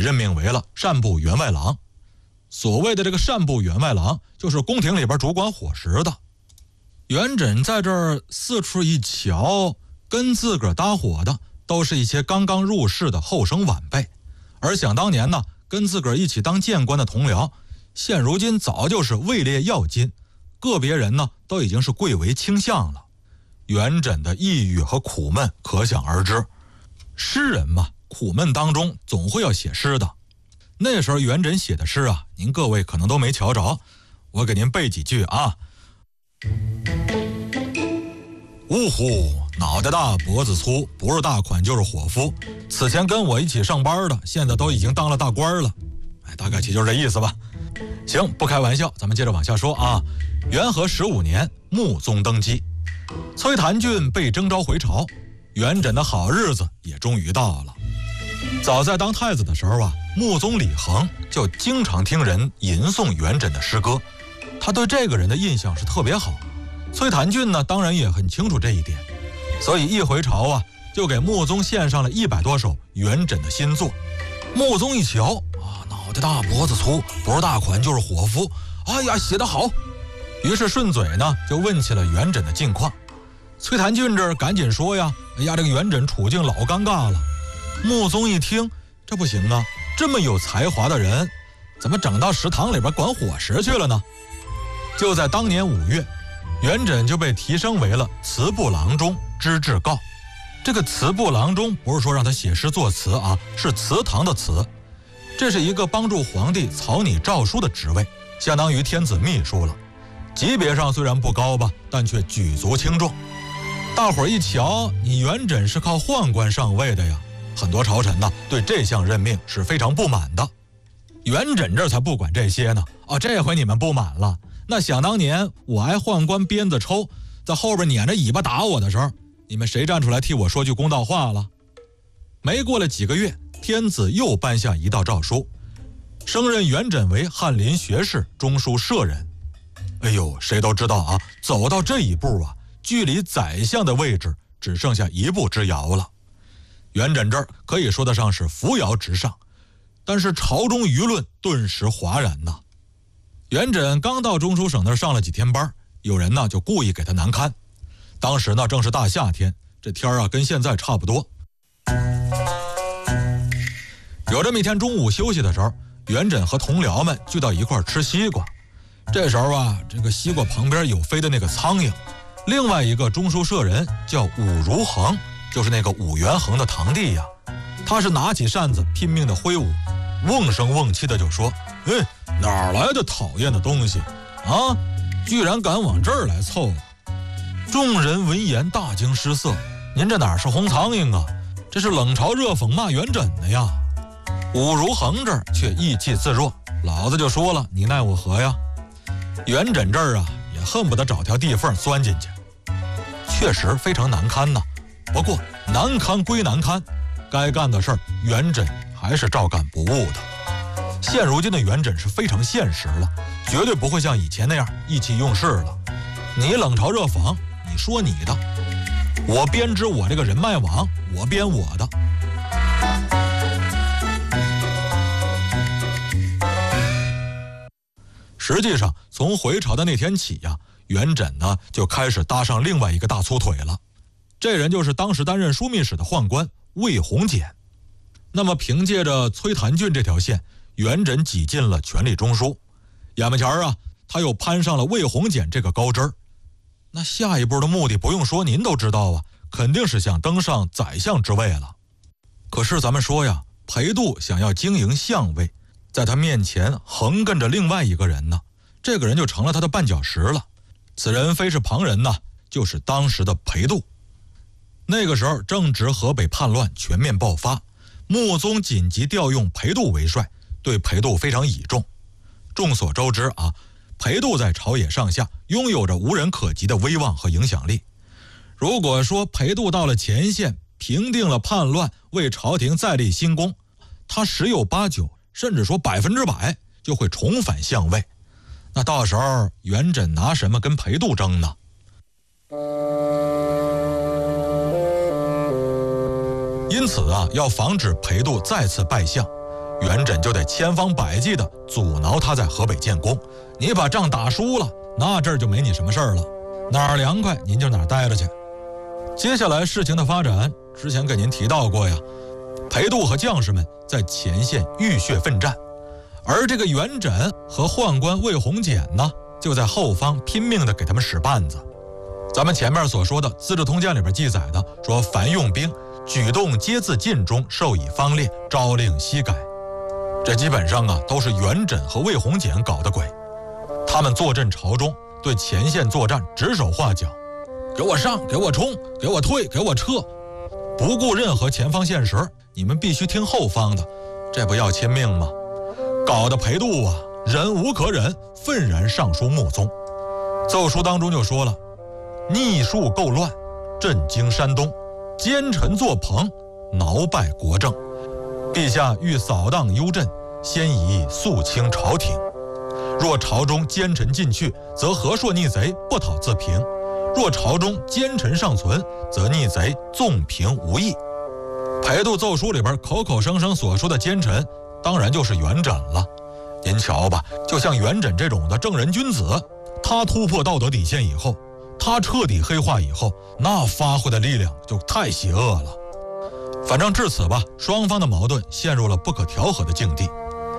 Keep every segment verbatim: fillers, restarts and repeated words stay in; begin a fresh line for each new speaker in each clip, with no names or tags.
任命为了善部员外郎。所谓的这个善部员外郎，就是宫廷里边主管伙食的。元稹在这儿四处一瞧，跟自个儿搭伙的都是一些刚刚入仕的后生晚辈，而想当年呢，跟自个儿一起当谏官的同僚，现如今早就是位列要津，个别人呢都已经是贵为卿相了。元稹的抑郁和苦闷可想而知。诗人嘛，苦闷当中总会要写诗的。那时候元稹写的诗啊，您各位可能都没瞧着，我给您背几句啊。呜呼，脑袋大脖子粗，不是大款就是伙夫。此前跟我一起上班的，现在都已经当了大官了。哎，大概其就是这意思吧。行，不开玩笑，咱们接着往下说啊。元和十五年，穆宗登基，崔谭俊被征召回朝，元稹的好日子也终于到了。早在当太子的时候啊，穆宗李恒就经常听人吟诵元稹的诗歌，他对这个人的印象是特别好。崔谭俊呢，当然也很清楚这一点，所以一回朝啊，就给穆宗献上了一百多首元稹的新作。穆宗一瞧啊，脑袋大脖子粗，不是大款就是伙夫，哎呀，写得好。于是顺嘴呢就问起了元稹的近况。崔谭俊这儿赶紧说呀，哎呀，这个元稹处境老尴尬了。穆宗一听，这不行啊，这么有才华的人，怎么整到食堂里边管伙食去了呢？就在当年五月，元稹就被提升为了词部郎中知制诰。这个词部郎中不是说让他写诗作词啊，是祠堂的祠。这是一个帮助皇帝草拟诏书的职位，相当于天子秘书了。级别上虽然不高吧，但却举足轻重。大伙儿一瞧，你元稹是靠宦官上位的呀，很多朝臣呢对这项任命是非常不满的。元稹这才不管这些呢，啊，这回你们不满了。那想当年我挨宦官鞭子抽，在后边撵着尾巴打我的时候，你们谁站出来替我说句公道话了？没过了几个月，天子又颁下一道诏书，升任元稹为翰林学士、中书舍人。哎呦，谁都知道啊，走到这一步啊，距离宰相的位置只剩下一步之遥了。元稹这儿可以说得上是扶摇直上，但是朝中舆论顿时哗然呐。元稹刚到中书省那儿上了几天班，有人呢就故意给他难堪。当时呢正是大夏天，这天啊跟现在差不多。有这么一天中午休息的时候，元稹和同僚们聚到一块儿吃西瓜。这时候啊，这个西瓜旁边有飞的那个苍蝇。另外一个中书舍人叫武如衡，就是那个武元衡的堂弟呀。他是拿起扇子拼命的挥舞，瓮声瓮气的就说：“哎，哪来的讨厌的东西啊！居然敢往这儿来凑！”众人闻言大惊失色：“您这哪是红苍蝇啊？这是冷嘲热讽骂元稹的呀！”武如衡这儿却意气自若：“老子就说了，你奈我何呀？”元稹这儿啊，也恨不得找条地缝钻进去，确实非常难堪呐。不过难堪归难堪，该干的事儿元稹还是照干不误的。现如今的元稹是非常现实了，绝对不会像以前那样意气用事了。你冷嘲热讽，你说你的，我编织我这个人脉网，我编我的。实际上从回朝的那天起呀、啊，元稹呢就开始搭上另外一个大粗腿了。这人就是当时担任枢密使的宦官魏宏简。那么凭借着崔谭俊这条线，元稹挤进了权力中枢。眼巴前啊，他又攀上了魏宏简这个高枝儿。那下一步的目的不用说，您都知道啊，肯定是想登上宰相之位了。可是咱们说呀，裴度想要经营相位，在他面前横跟着另外一个人呢，这个人就成了他的绊脚石了。此人非是旁人呢，就是当时的裴度。那个时候正值河北叛乱全面爆发，穆宗紧急调用裴度为帅，对裴度非常倚重。众所周知啊，裴度在朝野上下拥有着无人可及的威望和影响力。如果说裴度到了前线，平定了叛乱，为朝廷再立新功，他十有八九，甚至说百分之百就会重返相位。那到时候元稹拿什么跟裴度争呢？因此啊，要防止裴度再次败相， 元稹就得千方百计地阻挠他在河北建功。你把仗打输了，那这儿就没你什么事儿了，哪儿凉快您就哪儿待着去。接下来事情的发展，之前给您提到过呀，裴度和将士们在前线浴血奋战，而这个元稹和宦官魏宏简呢，就在后方拼命地给他们使绊子。咱们前面所说的《资治通鉴》里边记载的说，凡用兵举动皆自晋中授以方略，诏令悉改。这基本上啊都是元稹和魏宏简搞的鬼。他们坐镇朝中，对前线作战指手画脚，给我上，给我冲，给我退，给我撤，不顾任何前方现实，你们必须听后方的，这不要亲命吗？搞得裴度啊忍无可忍，愤然上书穆宗。奏书当中就说了，逆数构乱，震惊山东，奸臣作朋，挠败国政。陛下欲扫荡幽镇，先宜肃清朝廷。若朝中奸臣进去，则和硕逆贼不讨自平；若朝中奸臣尚存，则逆贼纵平无益。裴度奏书里边口口声声所说的奸臣，当然就是元稹了。您瞧吧，就像元稹这种的正人君子，他突破道德底线以后，他彻底黑化以后，那发挥的力量就太邪恶了。反正至此吧，双方的矛盾陷入了不可调和的境地。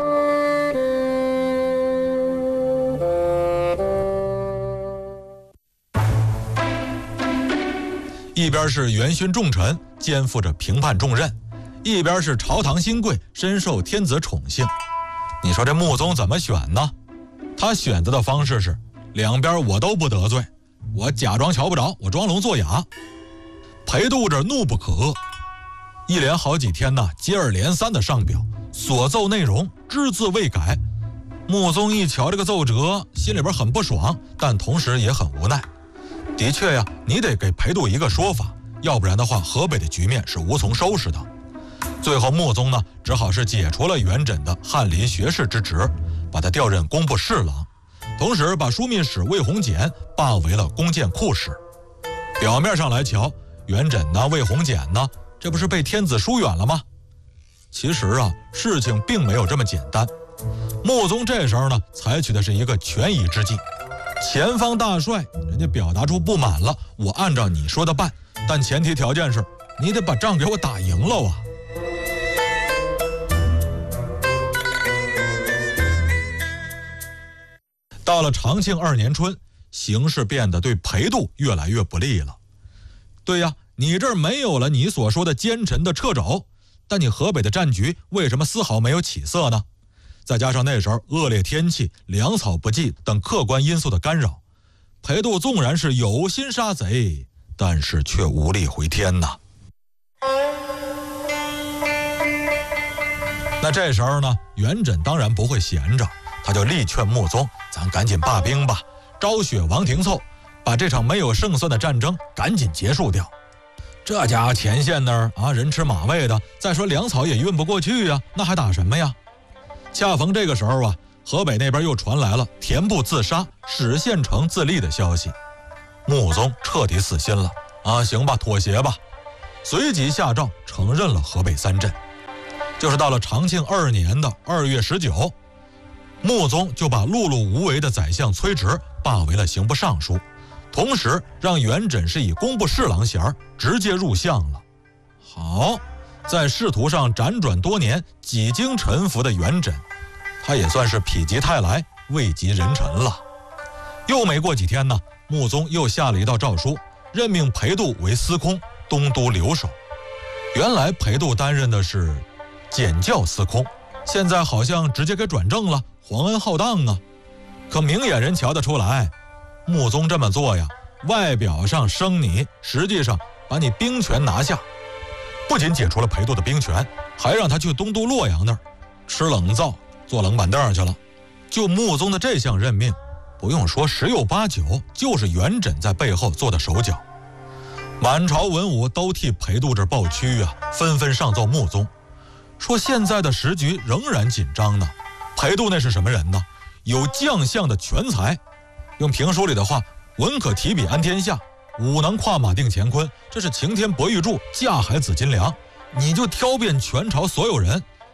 一边是元勋重臣肩负着评判重任，一边是朝堂新贵深受天子宠幸。你说这穆宗怎么选呢？他选择的方式是两边我都不得罪，我假装瞧不着，我装聋作哑。裴度这怒不可遏，一连好几天呢，接二连三的上表，所奏内容只字未改。穆宗一瞧这个奏折，心里边很不爽，但同时也很无奈。的确呀，你得给裴度一个说法，要不然的话，河北的局面是无从收拾的。最后穆宗呢，只好是解除了元稹的翰林学士之职，把他调任工部侍郎，同时把枢密使魏宏简罢为了弓箭库使。表面上来瞧，元稹呢、魏宏简呢，这不是被天子疏远了吗？其实啊，事情并没有这么简单。穆宗这时候呢，采取的是一个权宜之计。前方大帅人家表达出不满了，我按照你说的办，但前提条件是你得把仗给我打赢了啊。到了长庆二年春，形势变得对裴度越来越不利了。对呀，你这儿没有了你所说的奸臣的掣肘，但你河北的战局为什么丝毫没有起色呢？再加上那时候恶劣天气、粮草不济等客观因素的干扰，裴度纵然是有心杀贼，但是却无力回天呐。那这时候呢，元稹当然不会闲着，他就力劝穆宗，咱赶紧罢兵吧，昭雪王廷凑，把这场没有胜算的战争赶紧结束掉。这家伙前线那儿啊，人吃马喂的，再说粮草也运不过去呀，那还打什么呀？恰逢这个时候啊，河北那边又传来了田部自杀、史县城自立的消息，穆宗彻底死心了啊，行吧，妥协吧，随即下诏承认了河北三镇。就是到了长庆二年的二月十九，穆宗就把碌碌无为的宰相崔植罢为了刑部尚书，同时让元稹是以工部侍郎衔直接入相了。好，在仕途上辗转多年，几经沉浮的元稹，他也算是否极泰来，位极人臣了。又没过几天呢，穆宗又下了一道诏书，任命裴度为司空、东都留守。原来裴度担任的是检校司空，现在好像直接给转正了，皇恩浩荡啊。可明眼人瞧得出来，穆宗这么做呀，外表上升你，实际上把你兵权拿下。不仅解除了裴度的兵权，还让他去东都洛阳那儿吃冷灶、坐冷板凳去了。就穆宗的这项任命，不用说，十有八九就是元稹在背后做的手脚。满朝文武都替裴度这抱屈啊，纷纷上奏穆宗，说现在的时局仍然紧张呢。裴度那是什么人呢？有将相的全才，用评书里的话，文可提笔安天下，武能跨马定乾坤，这是擎天博玉柱，架海紫金梁。你就挑遍全朝所有人，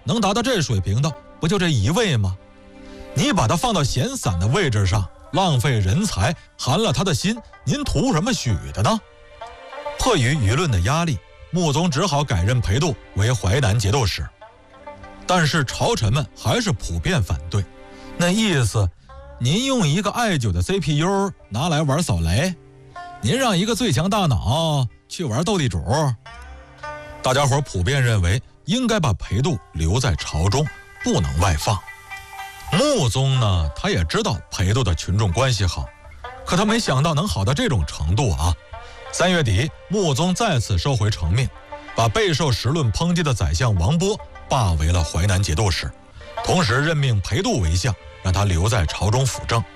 能达到这水平的不就这一位吗？你把他放到闲散的位置上，浪费人才，寒了他的心，您图什么许的呢？迫于舆论的压力，穆宗只好改任裴度为淮南节度使。但是朝臣们还是普遍反对，那意思，您用一个爱久的 C P U 拿来玩扫雷，您让一个最强大脑去玩斗地主。大家伙普遍认为应该把裴度留在朝中，不能外放。穆宗呢，他也知道裴度的群众关系好，可他没想到能好到这种程度啊。三月底，穆宗再次收回成命，把备受时论抨击的宰相王波罢为了淮南节度使，同时任命裴度为相，让他留在朝中辅政。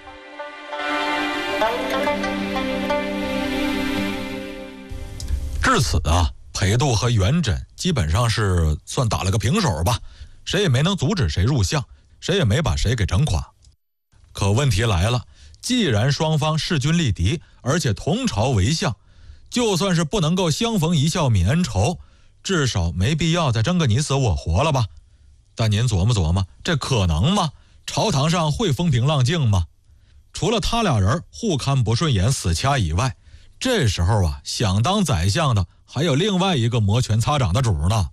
至此啊，裴度和元稹基本上是算打了个平手吧，谁也没能阻止谁入相，谁也没把谁给整垮。可问题来了，既然双方势均力敌，而且同朝为相，就算是不能够相逢一笑泯恩仇，至少没必要再争个你死我活了吧？但您琢磨琢磨，这可能吗？朝堂上会风平浪静吗？除了他俩人互看不顺眼死掐以外，这时候啊，想当宰相的还有另外一个摩拳擦掌的主呢。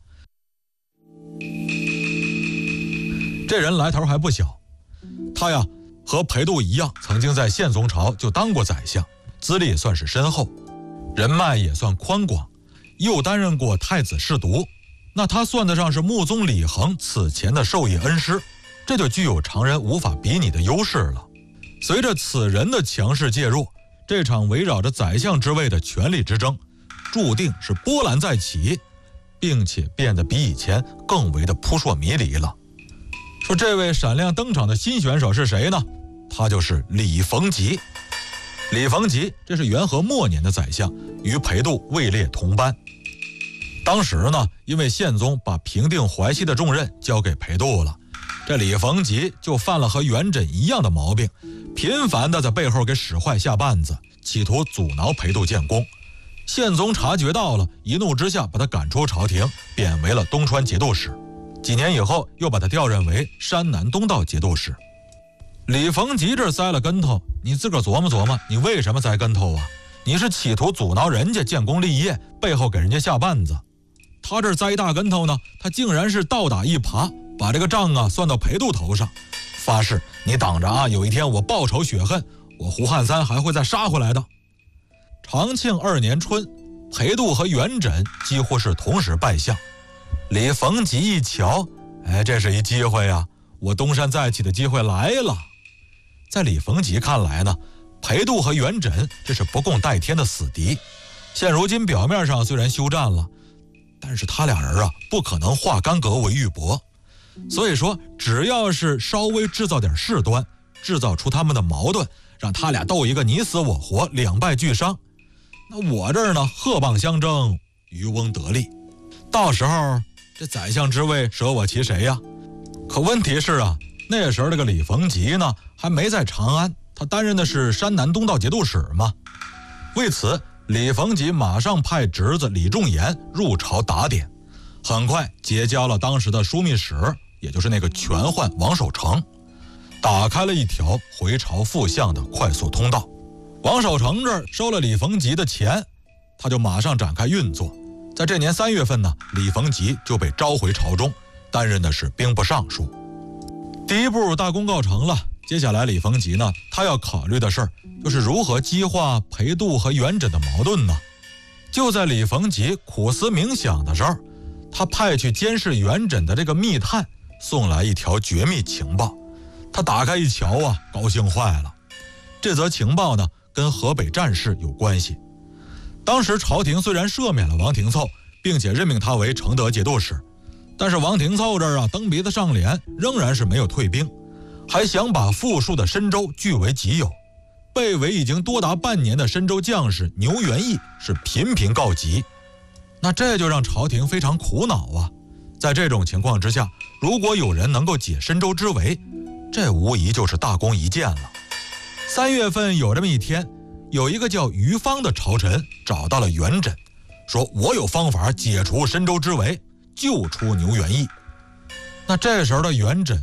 这人来头还不小，他呀和裴度一样，曾经在宪宗朝就当过宰相，资历算是深厚，人脉也算宽广，又担任过太子侍读，那他算得上是穆宗李恒此前的授业恩师，这就具有常人无法比拟的优势了。随着此人的强势介入，这场围绕着宰相之位的权力之争注定是波澜再起，并且变得比以前更为的扑朔迷离了。说这位闪亮登场的新选手是谁呢？他就是李逢吉。李逢吉这是元和末年的宰相，与裴度位列同班。当时呢，因为宪宗把平定淮西的重任交给裴度了，这李逢吉就犯了和元稹一样的毛病，频繁的在背后给使坏下绊子，企图阻挠裴度建功。宪宗察觉到了，一怒之下把他赶出朝廷，贬为了东川节度使。几年以后，又把他调任为山南东道节度使。李逢吉这栽了跟头，你自个儿琢磨琢磨，你为什么栽跟头啊？你是企图阻挠人家建功立业，背后给人家下绊子。他这栽一大跟头呢，他竟然是倒打一耙，把这个账啊算到裴度头上，发誓你等着啊，有一天我报仇雪恨，我胡汉三还会再杀回来的。长庆二年春，裴度和元稹几乎是同时拜相。李逢吉一瞧，哎，这是一机会啊，我东山再起的机会来了。在李逢吉看来呢，裴度和元稹这是不共戴天的死敌，现如今表面上虽然休战了，但是他俩人啊不可能化干戈为玉帛，所以说只要是稍微制造点事端，制造出他们的矛盾，让他俩斗一个你死我活，两败俱伤，那我这儿呢鹤蚌相争，渔翁得利，到时候这宰相之位舍我其谁呀？可问题是啊，那时候这个李逢吉呢还没在长安，他担任的是山南东道节度使嘛。为此，李逢吉马上派侄子李仲言入朝打点，很快结交了当时的枢密使，也就是那个权宦王守成，打开了一条回朝复相的快速通道。王守成这儿收了李逢吉的钱，他就马上展开运作。在这年三月份呢，李逢吉就被召回朝中，担任的是兵部尚书。第一步大功告成了，接下来李逢吉呢，他要考虑的事儿就是如何激化裴度和元稹的矛盾呢？就在李逢吉苦思冥想的时候，他派去监视元稹的这个密探送来一条绝密情报。他打开一瞧啊，高兴坏了。这则情报呢，跟河北战事有关系。当时朝廷虽然赦免了王廷凑，并且任命他为承德节度使，但是王廷凑这儿啊蹬鼻子上脸，仍然是没有退兵，还想把富庶的申州据为己有。被围已经多达半年的申州将士牛元义是频频告急，那这就让朝廷非常苦恼啊。在这种情况之下，如果有人能够解申州之围，这无疑就是大功一件了。三月份有这么一天，有一个叫于方的朝臣找到了元稹，说我有方法解除申州之围，救出牛元义。 那这时候的元稹